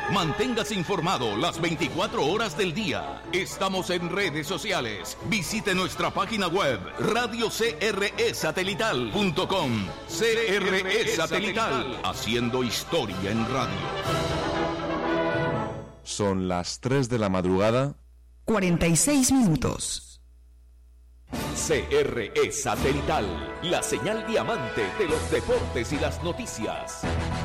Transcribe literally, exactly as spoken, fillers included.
Manténgase informado las veinticuatro horas del día. Estamos en redes sociales. Visite nuestra página web radio c r e satelital punto com. C R E Satelital, haciendo historia en radio. Son las tres de la madrugada. cuarenta y seis minutos. C R E Satelital, la señal diamante de los deportes y las noticias.